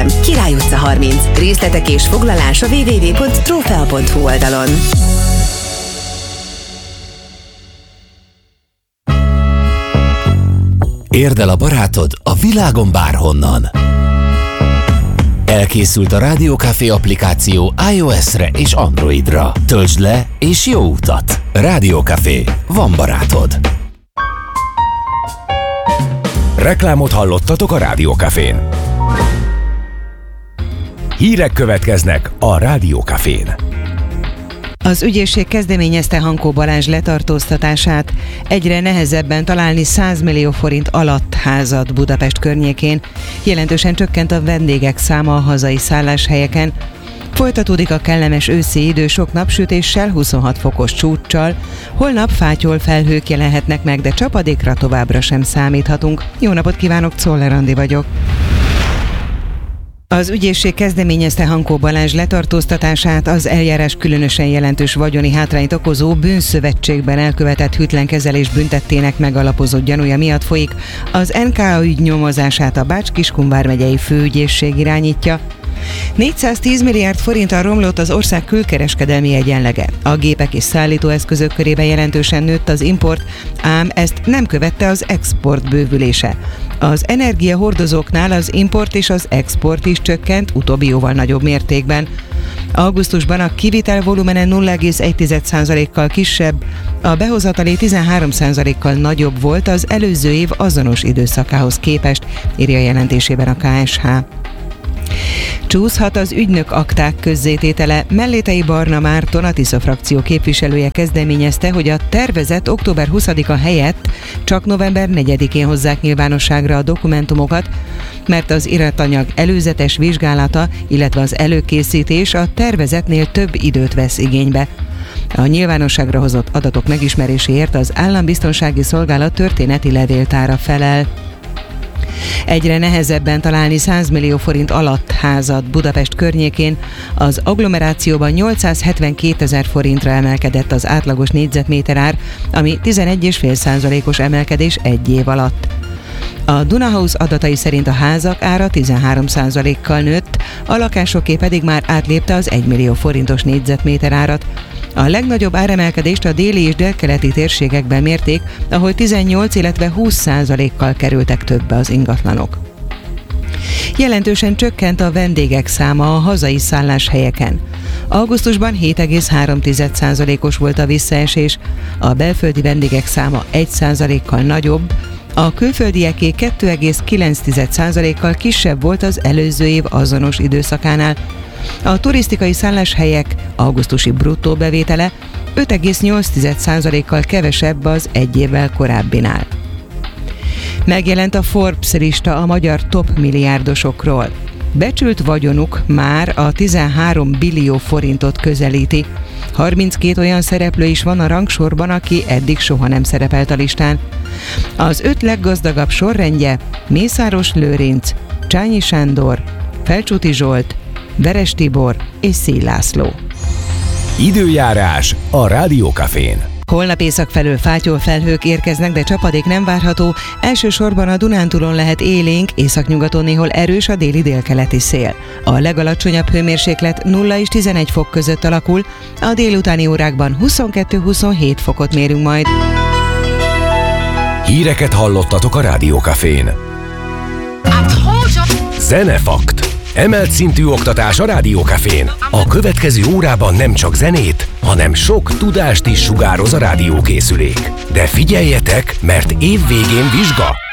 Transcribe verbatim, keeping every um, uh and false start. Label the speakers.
Speaker 1: Király utca harminc. Részletek és foglalás a double-u double-u double-u pont trófea pont hu oldalon.
Speaker 2: Érd el a barátod a világon bárhonnan. Elkészült a Rádió Café applikáció iOS-re és Androidra. Töltsd le és jó utat! Rádió Café. Van barátod.
Speaker 3: Reklámot hallottatok a Rádió Cafén. Hírek következnek a Rádió Cafén.
Speaker 4: Az ügyészség kezdeményezte Hankó Balázs letartóztatását. Egyre nehezebben találni száz millió forint alatt házat Budapest környékén. Jelentősen csökkent a vendégek száma a hazai szálláshelyeken. Folytatódik a kellemes őszi idő sok napsütéssel, huszonhat fokos csúccsal. Holnap fátyol felhők jelenhetnek meg, de csapadékra továbbra sem számíthatunk. Jó napot kívánok, Czoller Andi vagyok. Az ügyészség kezdeményezte Hankó Balázs letartóztatását. Az eljárás különösen jelentős vagyoni hátrányt okozó bűnszövetségben elkövetett hűtlenkezelés büntettének megalapozott gyanúja miatt folyik. Az en ká á ügy nyomozását a Bács-Kiskun vármegyei főügyészség irányítja. négyszáztíz milliárd forinttal romlott az ország külkereskedelmi egyenlege. A gépek és szállítóeszközök körében jelentősen nőtt az import, ám ezt nem követte az export bővülése. Az energiahordozóknál az import és az export is csökkent, utóbbi jóval nagyobb mértékben. Augusztusban a kivitel volumene nulla egész egy százalékkal kisebb, a behozatali tizenhárom százalékkal nagyobb volt az előző év azonos időszakához képest, írja jelentésében a ká es há. Csúszhat az ügynök akták közzététele. Mellétei Barna Márton, a Tisza frakció képviselője kezdeményezte, hogy a tervezett október huszadika helyett csak november negyedikén hozzák nyilvánosságra a dokumentumokat, mert az iratanyag előzetes vizsgálata, illetve az előkészítés a tervezetnél több időt vesz igénybe. A nyilvánosságra hozott adatok megismeréséért az Állambiztonsági Szolgálat történeti levéltára felel. Egyre nehezebben találni száz millió forint alatt házat Budapest környékén. Az agglomerációban nyolcszázhetvenkétezer forintra emelkedett az átlagos négyzetméter ár, ami tizenegy egész öt százalékos emelkedés egy év alatt. A Dunahouse adatai szerint a házak ára tizenhárom százalékkal nőtt, a lakásoké pedig már átlépte az egy millió forintos négyzetméter árat. A legnagyobb áremelkedést a déli és délkeleti térségekben mérték, ahol tizennyolc, illetve húsz százalékkal kerültek többe az ingatlanok. Jelentősen csökkent a vendégek száma a hazai szálláshelyeken. Augusztusban hét egész három százalékos volt a visszaesés, a belföldi vendégek száma egy százalékkal nagyobb, a külföldieké kettő egész kilenc százalékkal kisebb volt az előző év azonos időszakánál. A turisztikai szálláshelyek augusztusi bruttó bevétele öt egész nyolc százalékkal kevesebb az egy évvel korábbinál. Megjelent a Forbes lista a magyar top milliárdosokról. Becsült vagyonuk már a tizenhárom billió forintot közelíti. harminckét olyan szereplő is van a rangsorban, aki eddig soha nem szerepelt a listán. Az öt leggazdagabb sorrendje Mészáros Lőrinc, Csányi Sándor, Felcsúti Zsolt, Veres Tibor és Széll László.
Speaker 3: Időjárás a Rádió Cafén.
Speaker 4: Holnap észak felől fátyol felhők érkeznek, de csapadék nem várható. Elsősorban a Dunántúlon lehet élénk, északnyugaton néhol erős a déli délkeleti szél. A legalacsonyabb hőmérséklet nulla és tizenegy fok között alakul, a délutáni órákban huszonkettő-huszonhét fokot mérünk majd.
Speaker 3: Híreket hallottatok a Rádió Cafén. Zenefakt. Emelt szintű oktatás a Rádió Cafén. A következő órában nem csak zenét, hanem sok tudást is sugároz a rádiókészülék. De figyeljetek, mert évvégén vizsga!